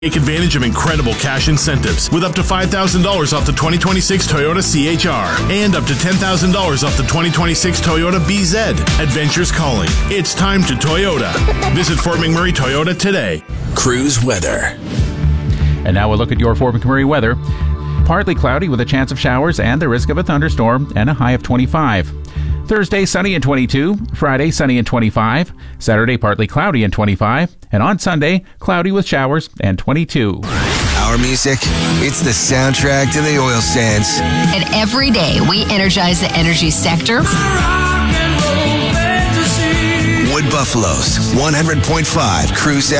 Take advantage of incredible cash incentives with up to $5,000 off the 2026 Toyota CHR and up to $10,000 off the 2026 Toyota BZ. Adventure's calling. It's time to Toyota. Visit Fort McMurray Toyota today. Cruise weather. And now we'll look at your Fort McMurray weather. Partly cloudy with a chance of showers and the risk of a thunderstorm and a high of 25. Thursday, sunny and 22. Friday, sunny and 25. Saturday, partly cloudy and 25. And on Sunday, cloudy with showers and 22. Our music, it's the soundtrack to the oil sands. And every day, we energize the energy sector. Wood Buffalo's 100.5 Cruise